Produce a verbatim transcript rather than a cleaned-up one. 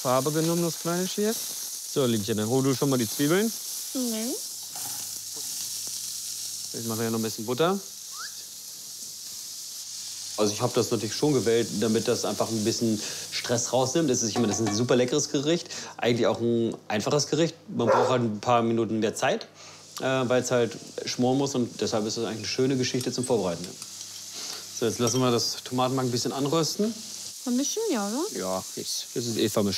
Farbe genommen, das Fleisch hier. So, Linchen, dann hol du schon mal die Zwiebeln. Mhm. Ich mache ja noch ein bisschen Butter. Also ich habe das natürlich schon gewählt, damit das einfach ein bisschen Stress rausnimmt. Das ist, ich meine, das ist ein super leckeres Gericht, eigentlich auch ein einfaches Gericht. Man braucht halt ein paar Minuten mehr Zeit, äh, weil es halt schmoren muss. Und deshalb ist das eigentlich eine schöne Geschichte zum Vorbereiten. So, jetzt lassen wir das Tomatenmark ein bisschen anrösten. Vermischen, ja, oder? Ja, das ist eh vermischt.